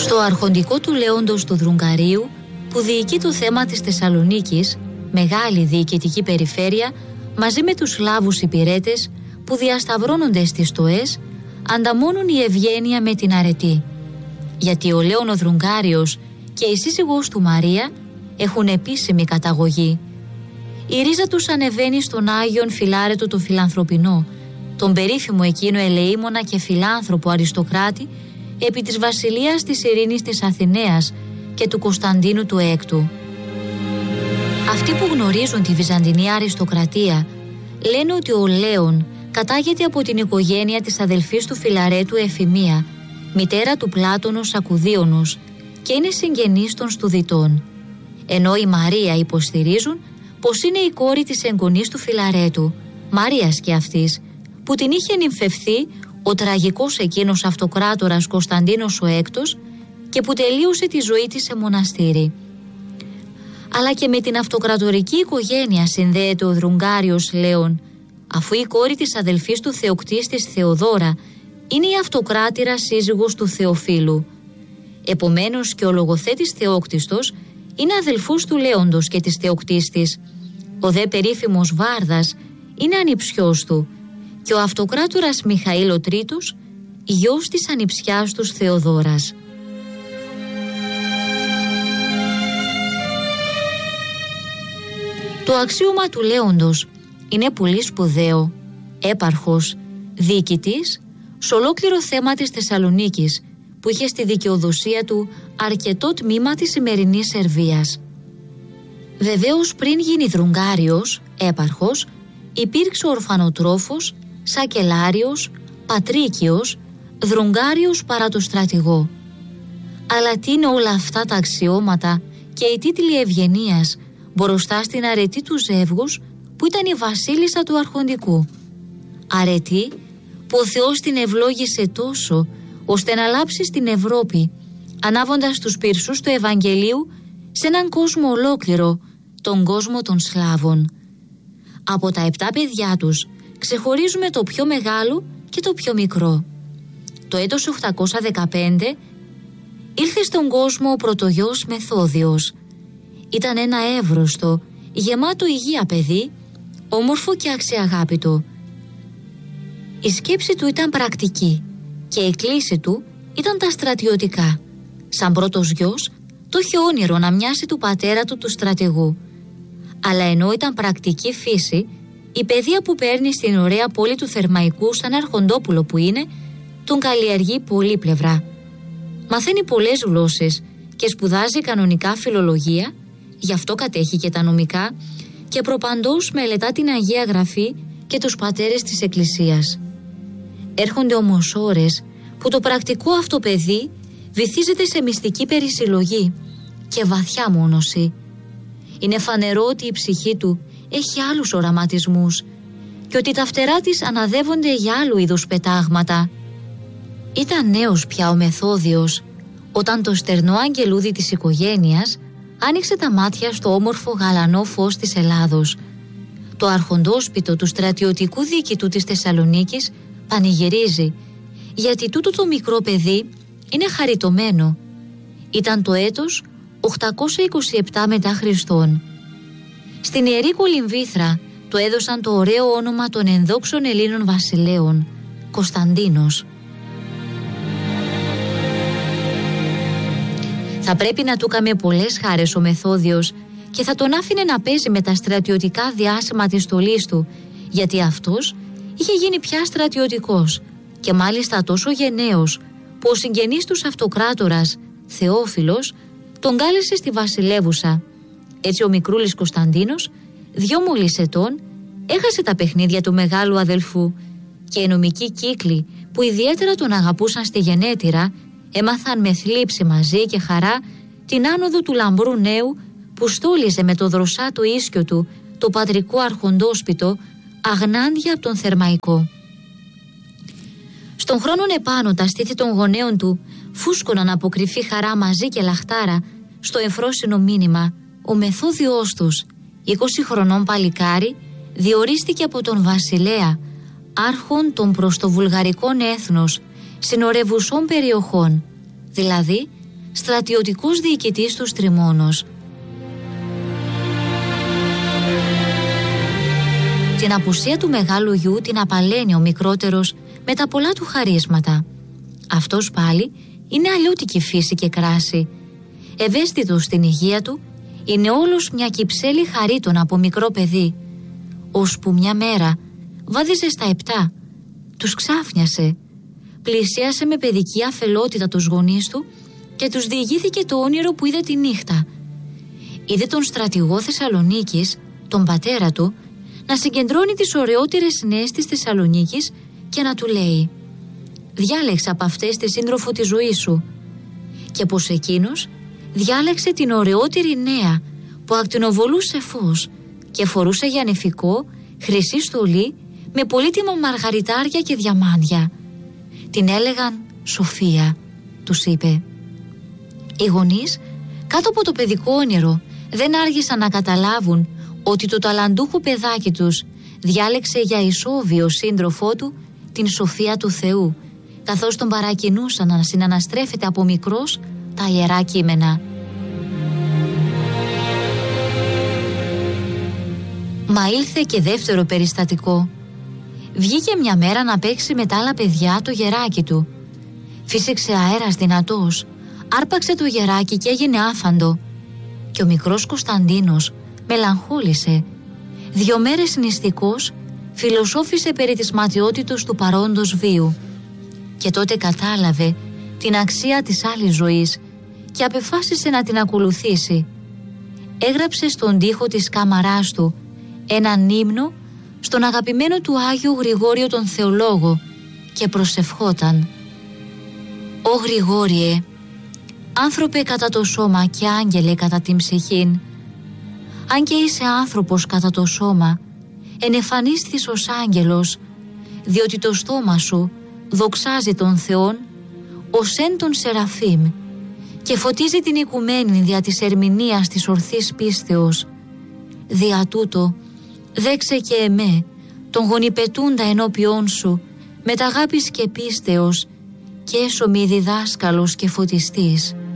Στο αρχοντικό του Λέοντος του Δρουγγαρίου, που διοικεί το θέμα της Θεσσαλονίκης, μεγάλη διοικητική περιφέρεια, μαζί με τους Σλάβους υπηρέτες που διασταυρώνονται στις στοές, ανταμώνουν η ευγένεια με την αρετή. Γιατί ο Λέων ο Δρουγγάριος και η σύζυγός του Μαρία έχουν επίσημη καταγωγή. Η ρίζα τους ανεβαίνει στον Άγιον Φιλάρετο το Φιλανθρωπινό, τον περίφημο εκείνο ελεήμονα και φιλάνθρωπο αριστοκράτη επί της βασιλείας της Ειρήνης της Αθηναίας και του Κωνσταντίνου του Έκτου. Αυτοί που γνωρίζουν τη βυζαντινή αριστοκρατία λένε ότι ο Λέων κατάγεται από την οικογένεια της αδελφής του Φιλαρέτου Εφημία, μητέρα του Πλάτωνος Σακουδίωνος, και είναι συγγενής των Στουδιτών. Ενώ η Μαρία υποστηρίζουν πως είναι η κόρη της εγγονής του Φιλαρέτου, Μαρίας και αυτής, που την είχε νυμφευθεί ο τραγικός εκείνος αυτοκράτορας Κωνσταντίνος ο Έκτος και που τελείωσε τη ζωή της σε μοναστήρι. Αλλά και με την αυτοκρατορική οικογένεια συνδέεται ο Δρουγγάριος Λέων, αφού η κόρη της αδελφής του Θεοκτίστης Θεοδώρα είναι η αυτοκράτηρα σύζυγος του Θεοφύλου. Επομένως και ο λογοθέτης Θεόκτιστος είναι αδελφός του Λέοντος και της Θεοκτίστης. Ο δε περίφημος Βάρδας είναι ανιψιός του και ο αυτοκράτορας Μιχαήλ ο Τρίτος γιος της ανιψιάς τους Θεοδόρας. Το αξίωμα του Λέοντος είναι πολύ σπουδαίο, έπαρχος, διοικητής σε ολόκληρο θέμα της Θεσσαλονίκης, που είχε στη δικαιοδοσία του αρκετό τμήμα της σημερινής Σερβίας. Βεβαίως πριν γίνει Δρουγγάριος, έπαρχος, υπήρξε ορφανοτρόφος, σακελάριος, πατρίκιος, Δρουγγάριος παρά το στρατηγό. Αλλά τι είναι όλα αυτά τα αξιώματα και οι τίτλοι ευγενίας μπροστά στην αρετή του ζεύγους που ήταν η βασίλισσα του αρχοντικού. Αρετή που ο Θεός την ευλόγησε τόσο ώστε να λάψει στην Ευρώπη, ανάβοντας τους πυρσούς του Ευαγγελίου σε έναν κόσμο ολόκληρο, τον κόσμο των Σλάβων. Από τα 7 παιδιά τους ξεχωρίζουμε το πιο μεγάλο και το πιο μικρό. Το έτος 815 ήλθε στον κόσμο ο πρωτογιός Μεθόδιος. Ήταν ένα εύρωστο, γεμάτο υγεία παιδί, όμορφο και αξιαγάπητο. Η σκέψη του ήταν πρακτική και η κλίση του ήταν τα στρατιωτικά. Σαν πρώτος γιος, το είχε όνειρο να μοιάσει του πατέρα του στρατηγού. Αλλά ενώ ήταν πρακτική φύση, η παιδεία που παίρνει στην ωραία πόλη του Θερμαϊκού σαν αρχοντόπουλο που είναι, τον καλλιεργεί πολλή πλευρά. Μαθαίνει πολλές γλώσσες και σπουδάζει κανονικά φιλολογία, γι' αυτό κατέχει και τα νομικά και προπαντός μελετά την Αγία Γραφή και τους πατέρες της Εκκλησίας. Έρχονται όμως ώρες που το πρακτικό αυτό παιδί βυθίζεται σε μυστική περισυλλογή και βαθιά μόνωση. Είναι φανερό ότι η ψυχή του έχει άλλους οραματισμούς και ότι τα φτερά της αναδεύονται για άλλου είδους πετάγματα. Ήταν νέος πια ο Μεθόδιος όταν το στερνό αγγελούδι της οικογένειας άνοιξε τα μάτια στο όμορφο γαλανό φως της Ελλάδος. Το αρχοντόσπιτο του στρατιωτικού διοικητού της Θεσσαλονίκης πανηγυρίζει, γιατί τούτο το μικρό παιδί είναι χαριτωμένο. Ήταν το έτος 827 μετά Χριστόν. Στην Ιερή Κολυμβήθρα του έδωσαν το ωραίο όνομα των ενδόξων Ελλήνων βασιλέων, Κωνσταντίνος. Θα πρέπει να του έκαμε πολλές χάρες ο Μεθόδιος και θα τον άφηνε να παίζει με τα στρατιωτικά διάσημα της στολής του, γιατί αυτός είχε γίνει πια στρατιωτικός και μάλιστα τόσο γενναίος που ο συγγενής τους αυτοκράτορας, Θεόφιλος, τον κάλεσε στη βασιλεύουσα. Έτσι ο μικρούλης Κωνσταντίνος, 2 μόλις ετών, έχασε τα παιχνίδια του μεγάλου αδελφού και οι νομικοί κύκλοι που ιδιαίτερα τον αγαπούσαν στη γενέτειρα έμαθαν με θλίψη μαζί και χαρά την άνοδο του λαμπρού νέου που στόλιζε με το δροσάτο ίσκιο του το πατρικό αρχοντόσπιτο αγνάντια από τον Θερμαϊκό. Στον χρόνον επάνω τα στήθη των γονέων του φούσκωναν από κρυφή χαρά μαζί και λαχτάρα στο εφρόσινο μήνυμα. Ο Μεθόδιος τους, 20 χρονών παλικάρι, διορίστηκε από τον βασιλέα, άρχον των προς το βουλγαρικών έθνος, συνορευουσών περιοχών, δηλαδή στρατιωτικός διοικητής του Στριμώνος. Την απουσία του μεγάλου γιου την απαλαίνει ο μικρότερος με τα πολλά του χαρίσματα. Αυτός πάλι είναι αλλιώτικη φύση και κράση. Ευαίσθητος στην υγεία του, είναι όλος μια κυψέλη χαρίτων από μικρό παιδί, ώσπου μια μέρα βάδιζε στα 7, τους ξάφνιασε, πλησίασε με παιδική αφελότητα τους γονείς του και τους διηγήθηκε το όνειρο που είδε τη νύχτα. Είδε τον στρατηγό Θεσσαλονίκης, τον πατέρα του, να συγκεντρώνει τις ωραιότερες νέες της Θεσσαλονίκης και να του λέει: «Διάλεξε από αυτές τη σύντροφο τη ζωή σου», και πως εκείνος διάλεξε την ωραιότερη νέα που ακτινοβολούσε φως και φορούσε για νηφικό χρυσή στολή με πολύτιμα μαργαριτάρια και διαμάντια. Την έλεγαν Σοφία, τους είπε. Οι γονείς, κάτω από το παιδικό όνειρο, δεν άργησαν να καταλάβουν ότι το ταλαντούχο παιδάκι τους διάλεξε για ισόβιο σύντροφό του την Σοφία του Θεού, καθώς τον παρακινούσαν να συναναστρέφεται από μικρός τα Ιερά Κείμενα. Μα ήλθε και δεύτερο περιστατικό. Βγήκε μια μέρα να παίξει με τα άλλα παιδιά το γεράκι του. Φύσηξε αέρας δυνατός, άρπαξε το γεράκι και έγινε άφαντο. Και ο μικρός Κωνσταντίνος μελαγχόλησε. 2 μέρες νηστικός φιλοσόφησε περί της ματιότητος του παρόντος βίου. Και τότε κατάλαβε την αξία της άλλης ζωής και απεφάσισε να την ακολουθήσει. Έγραψε στον τοίχο της κάμαράς του έναν ύμνο στον αγαπημένο του Άγιο Γρηγόριο τον Θεολόγο και προσευχόταν: «Ω Γρηγόριε, άνθρωπε κατά το σώμα και άγγελε κατά την ψυχήν, αν και είσαι άνθρωπος κατά το σώμα, ενεφανίσθης ως άγγελος, διότι το στόμα σου δοξάζει τον Θεόν ως εν τον Σεραφείμ και φωτίζει την οικουμένη δια της ερμηνείας της ορθής πίστεως. Δια τούτο δέξε και εμέ, τον γονιπετούντα ενώπιόν σου, με τ' αγάπης και πίστεως, και έσω μη διδάσκαλος και φωτιστής».